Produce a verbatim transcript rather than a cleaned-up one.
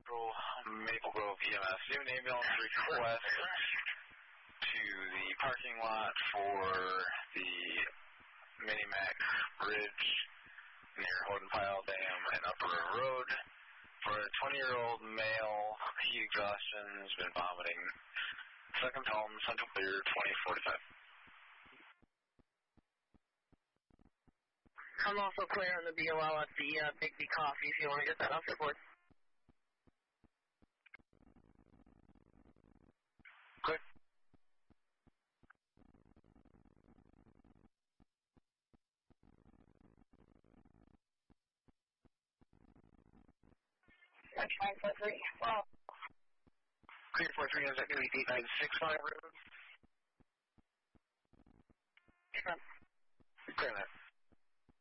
Central Maple Grove E M S. Do you have an ambulance request to the parking lot for the Minimax Bridge near Houghton Pile Dam and Upper River Road for a twenty-year-old male, heat exhaustion, has been vomiting. Second home, Central Clear, twenty forty-five. I'm also clear on the B O L at the uh, Big B Coffee if you want to get that off your board. Good. That's nine four three. Well, Clear four three, is that going to be eight nine six five road? sure. Clear that.